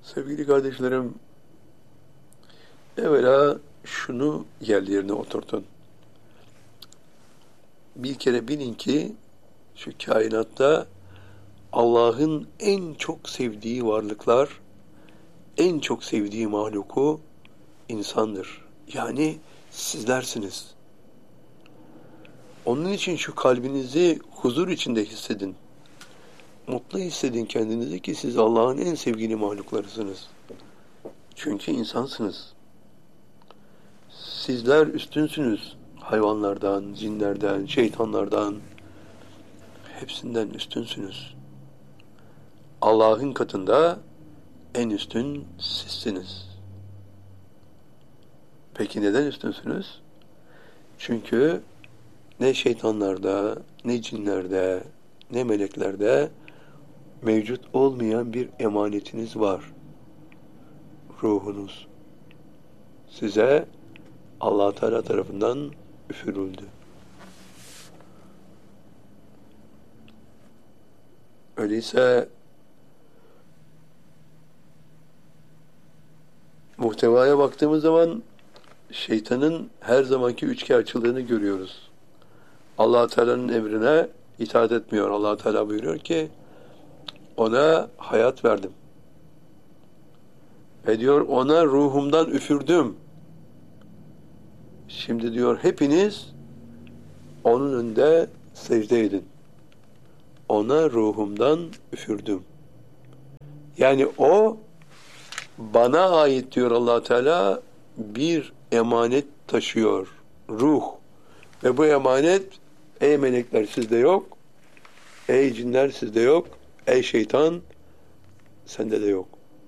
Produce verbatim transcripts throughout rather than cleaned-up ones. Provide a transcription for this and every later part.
Sevgili kardeşlerim, evvela şunu yerli yerine oturtun. Bir kere bilin ki şu kainatta Allah'ın en çok sevdiği varlıklar, en çok sevdiği mahluku insandır. Yani sizlersiniz. Onun için şu kalbinizi huzur içinde hissedin. Mutlu hissedin kendinizi ki siz Allah'ın en sevgili mahluklarısınız. Çünkü insansınız. Sizler üstünsünüz. Hayvanlardan, cinlerden, şeytanlardan, hepsinden üstünsünüz. Allah'ın katında en üstün sizsiniz. Peki neden üstünsünüz? Çünkü ne şeytanlarda, ne cinlerde, ne meleklerde mevcut olmayan bir emanetiniz var. Ruhunuz. Size Allah Teala tarafından üfürüldü. Öyleyse muhtevaya baktığımız zaman şeytanın her zamanki üçkağıtçılığını görüyoruz. Allah Teala'nın emrine itaat etmiyor. Allah Teala buyuruyor ki ona hayat verdim. Ve diyor ona ruhumdan üfürdüm. Şimdi diyor hepiniz onun önünde secde edin. Ona ruhumdan üfürdüm. Yani o bana ait diyor Allah Teala bir emanet taşıyor. Ruh. Ve bu emanet ey melekler sizde yok. Ey cinler sizde yok. Ey şeytan sende de yok.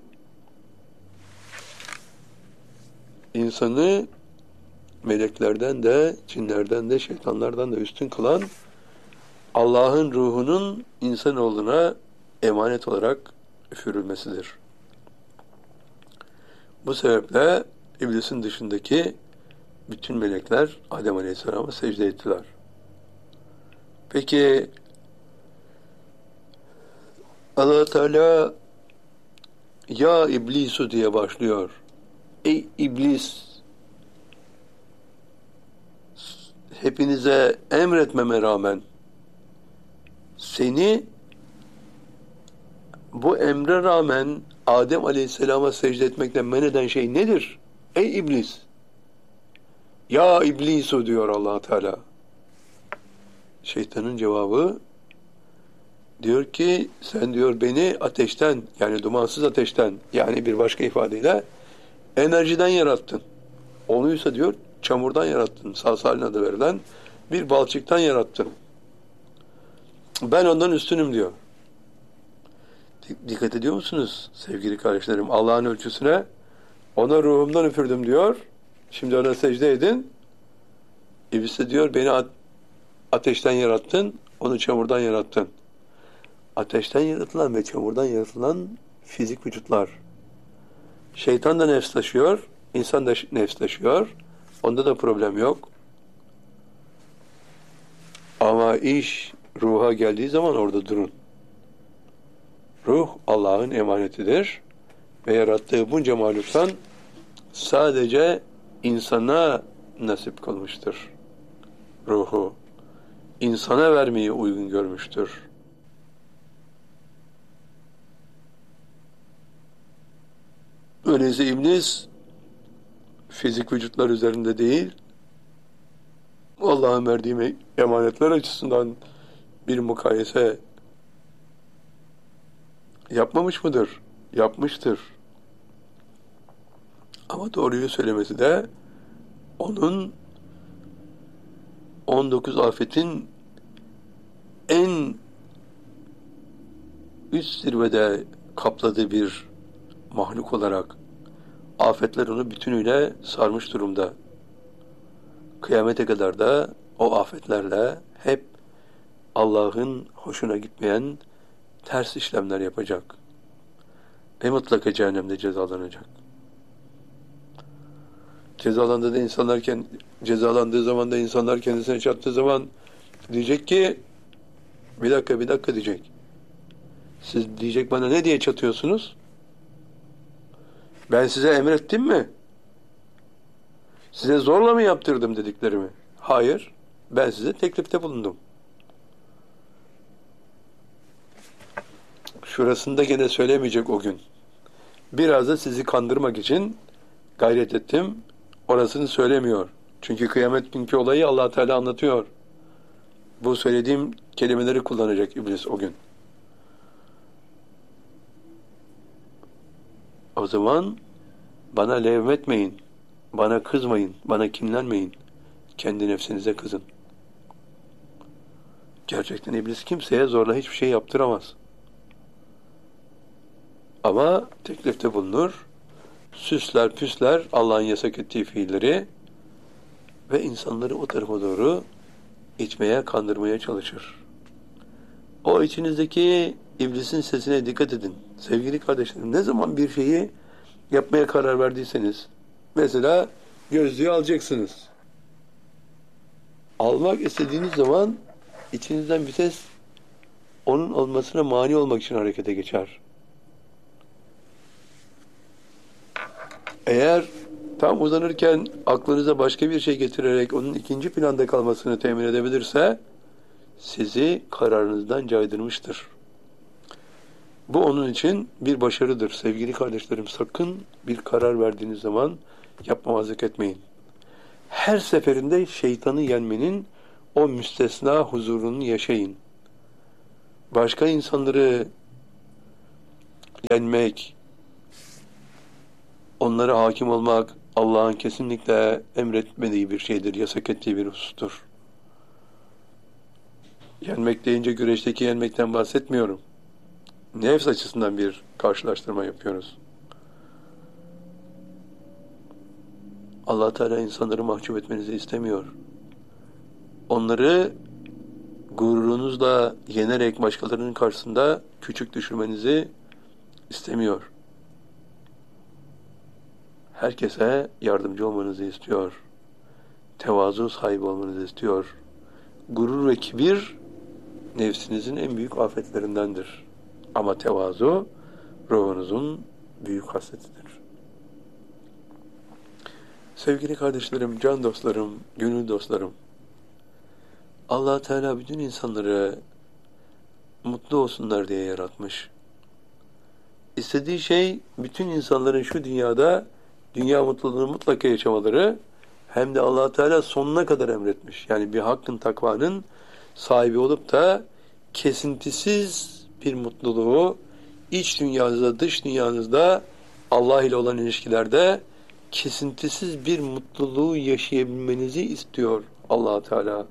İnsanı meleklerden de, cinlerden de, şeytanlardan da üstün kılan Allah'ın ruhunun insanoğluna emanet olarak üfürülmesidir. Bu sebeple iblisin dışındaki bütün melekler Adem Aleyhisselam'a secde ettiler. Peki Allah Teala ya iblisu diye başlıyor. Ey iblis, hepinize emretmeme rağmen seni bu emre rağmen Adem Aleyhisselam'a secde etmekten men eden şey nedir? Ey iblis! Ya iblisu diyor Allah Teala. Şeytanın cevabı diyor ki sen diyor beni ateşten yani dumansız ateşten yani bir başka ifadeyle enerjiden yarattın. Onuysa diyor çamurdan yarattın. Salsalin adı verilen bir balçıktan yarattın. Ben ondan üstünüm diyor. Dikkat ediyor musunuz sevgili kardeşlerim? Allah'ın ölçüsüne ona ruhumdan üfürdüm diyor. Şimdi ona secde edin. İblis de diyor beni ateşten yarattın, onu çamurdan yarattın. Ateşten yaratılan ve çamurdan yaratılan fizik vücutlar. Şeytan da nefs taşıyor, insan da nefs taşıyor. Onda da problem yok. Ama iş ruha geldiği zaman orada durun. Ruh Allah'ın emanetidir ve yarattığı bunca mahluktan sadece insana nasip kılmıştır. Ruhu insana vermeyi uygun görmüştür. Öyleyse iblis fizik vücutlar üzerinde değil, Allah'ın verdiği emanetler açısından bir mukayese yapmamış mıdır? Yapmıştır. Ama doğruyu söylemesi de onun on dokuz afetin en üst zirvede kapladığı bir mahluk olarak afetler onu bütünüyle sarmış durumda. Kıyamete kadar da o afetlerle hep Allah'ın hoşuna gitmeyen ters işlemler yapacak. Ve mutlaka cehennemde cezalanacak. Cezalandığı da insanlar cezalandığı zaman da insanlar kendisine çattığı zaman diyecek ki bir dakika bir dakika diyecek. Siz diyecek bana ne diye çatıyorsunuz? Ben size emrettim mi? Size zorla mı yaptırdım dediklerimi? Hayır. Ben size teklifte bulundum. Şurasında gene söylemeyecek o gün. Biraz da sizi kandırmak için gayret ettim. Orasını söylemiyor. Çünkü kıyamet günkü olayı Allah Teala anlatıyor. Bu söylediğim kelimeleri kullanacak iblis o gün. O zaman bana levmetmeyin, bana kızmayın, bana kinlenmeyin. Kendi nefsinize kızın. Gerçekten iblis kimseye zorla hiçbir şey yaptıramaz. Ama teklifte bulunur, süsler püsler Allah'ın yasak ettiği fiilleri ve insanları o tarafa doğru itmeye, kandırmaya çalışır. O içinizdeki iblisin sesine dikkat edin. Sevgili kardeşlerim, ne zaman bir şeyi yapmaya karar verdiyseniz, mesela gözlüğü alacaksınız. Almak istediğiniz zaman içinizden bir ses onun olmasına mani olmak için harekete geçer. Eğer tam uzanırken aklınıza başka bir şey getirerek onun ikinci planda kalmasını temin edebilirse sizi kararınızdan caydırmıştır. Bu onun için bir başarıdır. Sevgili kardeşlerim, sakın bir karar verdiğiniz zaman yapmamazlık etmeyin. Her seferinde şeytanı yenmenin o müstesna huzurunu yaşayın. Başka insanları yenmek, onlara hakim olmak Allah'ın kesinlikle emretmediği bir şeydir, yasak ettiği bir husustur. Yenmek deyince güreşteki yenmekten bahsetmiyorum. Nefs açısından bir karşılaştırma yapıyoruz. Allah Teala insanları mahcup etmenizi istemiyor. Onları gururunuzla yenerek başkalarının karşısında küçük düşürmenizi istemiyor. Herkese yardımcı olmanızı istiyor. Tevazu sahibi olmanızı istiyor. Gurur ve kibir nefsinizin en büyük afetlerindendir. Ama tevazu ruhunuzun büyük hasletidir. Sevgili kardeşlerim, can dostlarım, gönül dostlarım, Allah Teala bütün insanları mutlu olsunlar diye yaratmış. İstediği şey bütün insanların şu dünyada dünya mutluluğunu mutlaka yaşamaları, hem de Allah Teala sonuna kadar emretmiş. Yani bir hakkın, takvanın sahibi olup da kesintisiz bir mutluluğu iç dünyanızda, dış dünyanızda Allah ile olan ilişkilerde kesintisiz bir mutluluğu yaşayabilmenizi istiyor Allah Teala.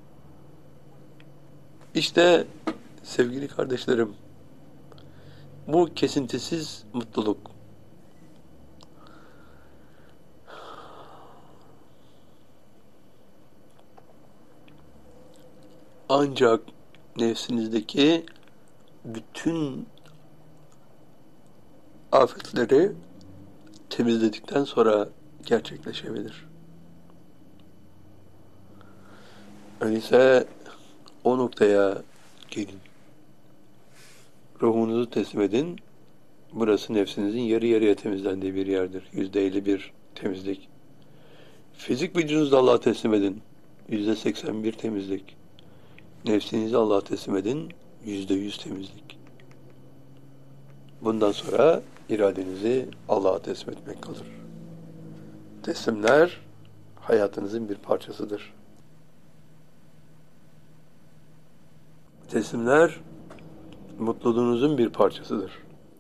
İşte sevgili kardeşlerim, bu kesintisiz mutluluk ancak nefsinizdeki bütün afetleri temizledikten sonra gerçekleşebilir. Öyleyse o noktaya gelin. Ruhunuzu teslim edin. Burası nefsinizin yarı yarıya temizlendiği bir yerdir. Yüzde elli bir temizlik. Fizik vücudunuzu Allah'a teslim edin. Yüzde seksen bir temizlik. Nefsinizi Allah'a teslim edin. Yüzde yüz temizlik. Bundan sonra iradenizi Allah'a teslim etmek kalır. Teslimler hayatınızın bir parçasıdır. Teslimler mutluluğunuzun bir parçasıdır.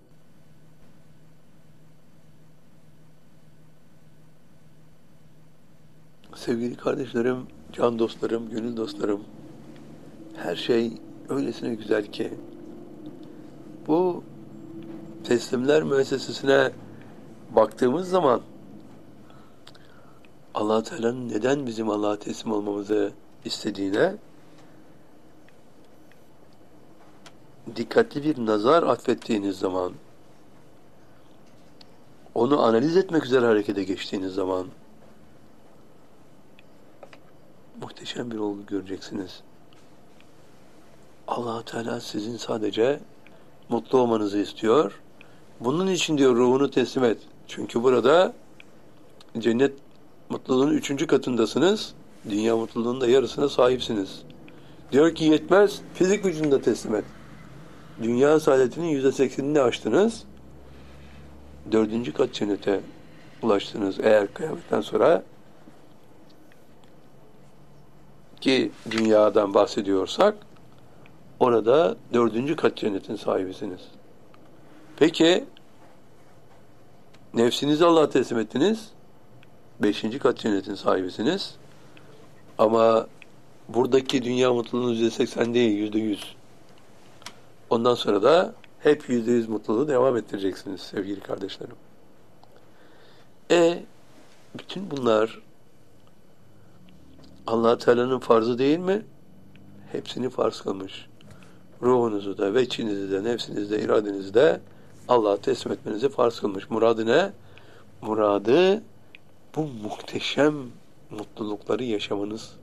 Sevgili kardeşlerim, can dostlarım, gönül dostlarım, her şey öylesine güzel ki bu teslimler müessesesine baktığımız zaman Allah Teala'nın neden bizim Allah'a teslim olmamızı istediğine dikkatli bir nazar atfettiğiniz zaman, onu analiz etmek üzere harekete geçtiğiniz zaman muhteşem bir olgu göreceksiniz. Allah Teala sizin sadece mutlu olmanızı istiyor. Bunun için diyor ruhunu teslim et. Çünkü burada cennet mutluluğunun üçüncü katındasınız. Dünya mutluluğunun da yarısına sahipsiniz. Diyor ki yetmez, fizik gücünü de teslim et. Dünya saadetinin yüzde seksenini aştınız. Dördüncü kat cennete ulaştınız. Eğer kıyametten sonra, ki dünyadan bahsediyorsak, orada dördüncü kat cennetin sahibisiniz. Peki, nefsinizi Allah'a teslim ettiniz. Beşinci kat cennetin sahibisiniz. Ama buradaki dünya mutluluğunun yüzde seksen değil, yüzde yüz. Ondan sonra da hep yüzde yüz mutluluğu devam ettireceksiniz sevgili kardeşlerim. E, bütün bunlar Allah Teala'nın farzı değil mi? Hepsini farz kılmış. Ruhunuzu da, veçinizi de, nefsinizi de, iradenizi de Allah'a teslim etmenizi farz kılmış. Muradı ne? Muradı bu muhteşem mutlulukları yaşamanız.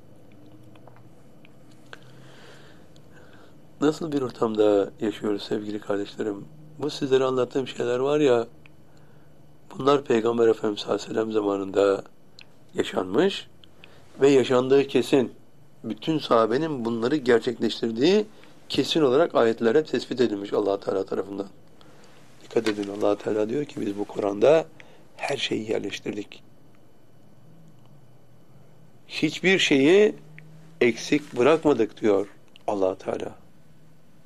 Nasıl bir ortamda yaşıyoruz sevgili kardeşlerim? Bu sizlere anlattığım şeyler var ya, bunlar Peygamber Efendimiz sallallahu aleyhi ve sellem zamanında yaşanmış ve yaşandığı kesin. Bütün sahabenin bunları gerçekleştirdiği kesin olarak ayetlere tespit edilmiş Allah Teala tarafından. Dikkat edin, Allah Teala diyor ki biz bu Kur'an'da her şeyi yerleştirdik. Hiçbir şeyi eksik bırakmadık diyor Allah Teala.